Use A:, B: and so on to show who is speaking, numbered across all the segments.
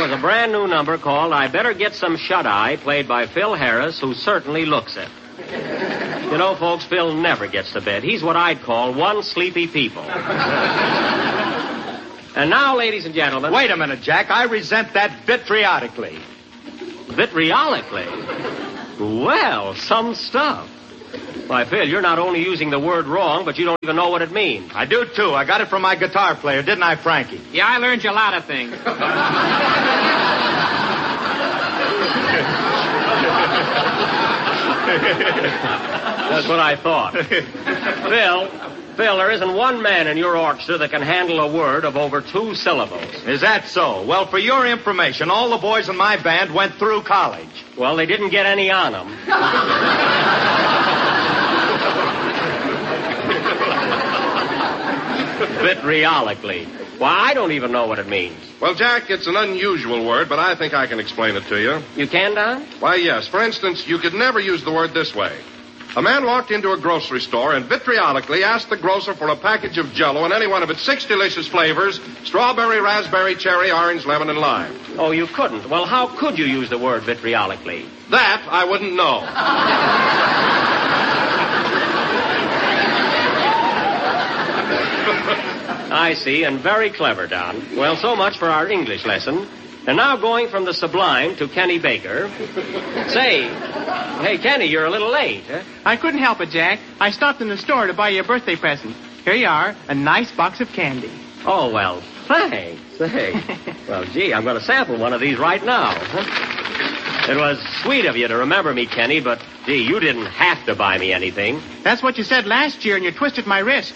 A: is a brand new number called I Better Get Some Shut-Eye, played by Phil Harris, who certainly looks it. You know, folks, Phil never gets to bed. He's what I'd call one sleepy people. And now, ladies and gentlemen...
B: Wait a minute, Jack. I resent that vitriotically.
A: Vitriolically? Well, some stuff. Why, Phil, you're not only using the word wrong, but you don't even know what it means.
B: I do, too. I got it from my guitar player, didn't I, Frankie?
C: Yeah, I learned you a lot of things.
A: That's what I thought. Phil, there isn't one man in your orchestra that can handle a word of over 2 syllables.
B: Is that so? Well, for your information, all the boys in my band went through college.
A: Well, they didn't get any on them. Vitriolically. Why, I don't even know what it means.
D: Well, Jack, it's an unusual word, but I think I can explain it to you.
A: You can, Don?
D: Why, yes. For instance, you could never use the word this way. A man walked into a grocery store and vitriolically asked the grocer for a package of Jell-O in any one of its 6 delicious flavors: strawberry, raspberry, cherry, orange, lemon, and lime.
A: Oh, you couldn't. Well, how could you use the word vitriolically?
D: That I wouldn't know.
A: I see, and very clever, Don. Well, so much for our English lesson. And now going from the sublime to Kenny Baker. Say, hey, Kenny, you're a little late, huh?
C: I couldn't help it, Jack. I stopped in the store to buy you a birthday present. Here you are, a nice box of candy.
A: Oh, well, thanks. Hey. Well, gee, I'm going to sample one of these right now. It was sweet of you to remember me, Kenny, but, gee, you didn't have to buy me anything.
C: That's what you said last year, and you twisted my wrist.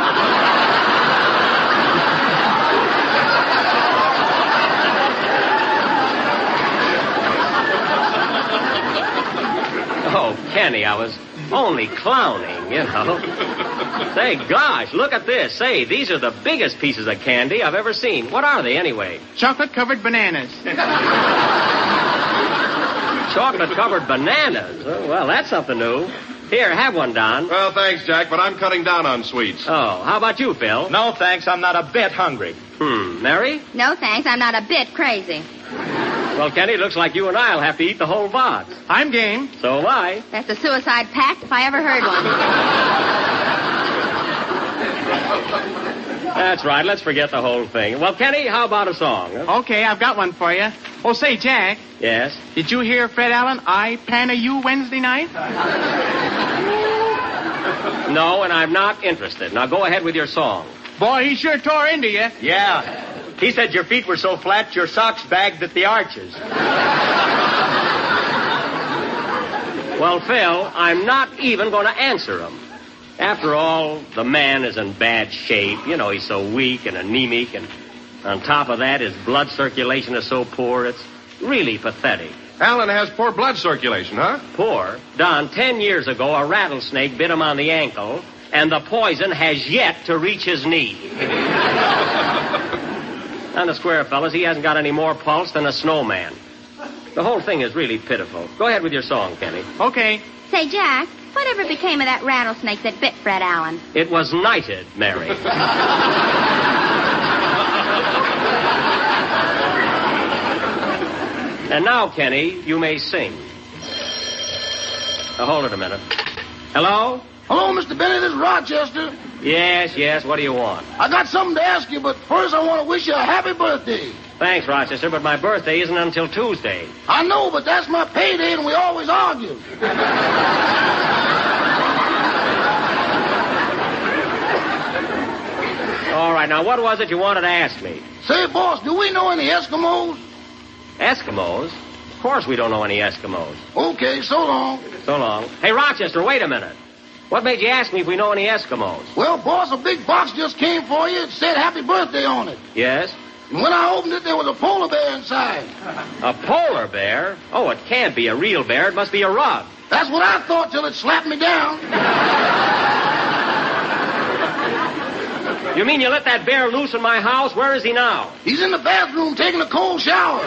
A: Oh, Kenny, I was only clowning, you know. Say, gosh, look at this. Say, these are the biggest pieces of candy I've ever seen. What are they, anyway?
C: Chocolate-covered bananas.
A: Chocolate-covered bananas? Oh, well, that's something new. Here, have one, Don.
D: Well, thanks, Jack, but I'm cutting down on sweets.
A: Oh, how about you, Phil?
B: No, thanks. I'm not a bit hungry.
A: Mary?
E: No, thanks. I'm not a bit crazy.
A: Well, Kenny, looks like you and I'll have to eat the whole box.
C: I'm game.
A: So am I.
E: That's a suicide pact if I ever heard one.
A: That's right. Let's forget the whole thing. Well, Kenny, how about a song? Huh?
C: Okay, I've got one for you. Oh, say, Jack.
A: Yes?
C: Did you hear Fred Allen, I Pan a You Wednesday night?
A: No, and I'm not interested. Now go ahead with your song.
C: Boy, he sure tore into you.
B: Yeah. He said your feet were so flat, your socks bagged at the arches.
A: Well, Phil, I'm not even going to answer him. After all, the man is in bad shape. You know, he's so weak and anemic, and on top of that, his blood circulation is so poor, it's really pathetic.
D: Alan has poor blood circulation, huh?
A: Poor? Don, 10 years ago, a rattlesnake bit him on the ankle, and the poison has yet to reach his knee. On the square, fellas, he hasn't got any more pulse than a snowman. The whole thing is really pitiful. Go ahead with your song, Kenny.
C: Okay.
E: Say, Jack, whatever became of that rattlesnake that bit Fred Allen?
A: It was knighted, Mary. And now, Kenny, you may sing. Now, hold it a minute. Hello?
F: Hello, Mr. Benny. This is Rochester.
A: Yes. What do you want?
F: I got something to ask you, but first I want to wish you a happy birthday.
A: Thanks, Rochester, but my birthday isn't until Tuesday.
F: I know, but that's my payday, and we always argue.
A: All right, now, what was it you wanted to ask me?
F: Say, boss, do we know any Eskimos?
A: Eskimos? Of course we don't know any Eskimos.
F: Okay, so long.
A: So long. Hey, Rochester, wait a minute. What made you ask me if we know any Eskimos?
F: Well, boss, a big box just came for you. It said happy birthday on it.
A: Yes?
F: And when I opened it, there was a polar bear inside.
A: A polar bear? Oh, it can't be a real bear. It must be a rug.
F: That's what I thought till it slapped me down.
A: You mean you let that bear loose in my house? Where is he now?
F: He's in the bathroom taking a cold shower.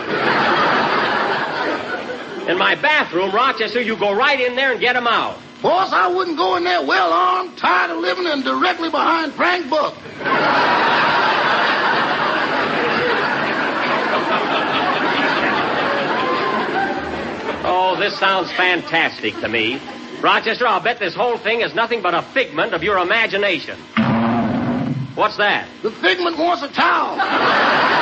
A: In my bathroom, Rochester, you go right in there and get him out.
F: Boss, I wouldn't go in there well-armed, tired of living, and directly behind Frank Buck.
A: Well, this sounds fantastic to me. Rochester, I'll bet this whole thing is nothing but a figment of your imagination. What's that?
F: The figment wants a towel.